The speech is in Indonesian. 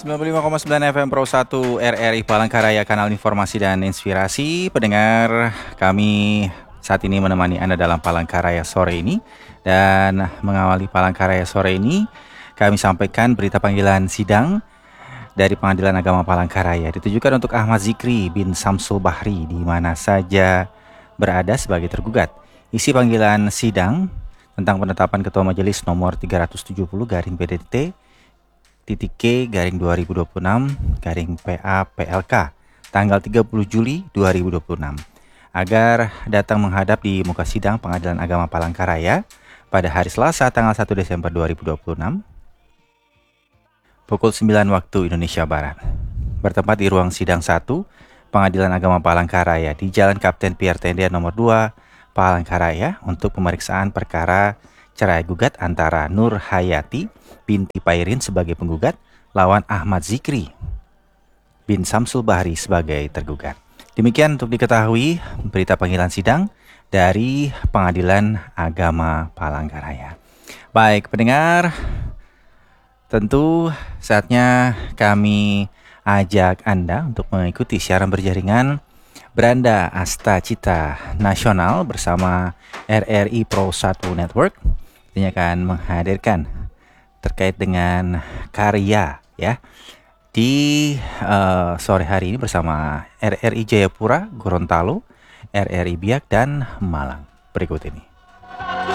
95,9 FM Pro 1 RRI Palangkaraya, kanal informasi dan inspirasi. Pendengar, kami saat ini menemani Anda dalam Palangkaraya sore ini. Dan mengawali Palangkaraya sore ini, kami sampaikan berita panggilan sidang dari Pengadilan Agama Palangkaraya ditujukan untuk Ahmad Zikri bin Samsul Bahri di mana saja berada sebagai tergugat. Isi panggilan sidang tentang penetapan Ketua Majelis nomor 370 garing PDT titik K garing 2026 garing PA PLK tanggal 30 Juli 2026 agar datang menghadap di muka sidang Pengadilan Agama Palangkaraya pada hari Selasa tanggal 1 Desember 2026 pukul 9 waktu Indonesia Barat, bertempat di ruang sidang 1 Pengadilan Agama Palangkaraya di Jalan Kapten Pierre Tendian nomor 2 Palangkaraya untuk pemeriksaan perkara cerai gugat antara Nur Hayati binti Pairin sebagai penggugat lawan Ahmad Zikri bin Samsul Bahri sebagai tergugat. Demikian untuk diketahui berita panggilan sidang dari Pengadilan Agama Palangkaraya. Baik pendengar, tentu saatnya kami ajak Anda untuk mengikuti siaran berjaringan Beranda Asta Cita Nasional bersama RRI Pro 1 Network. Ini akan menghadirkan terkait dengan karya ya di sore hari ini bersama RRI Jayapura, Gorontalo, RRI Biak dan Malang. Berikut ini.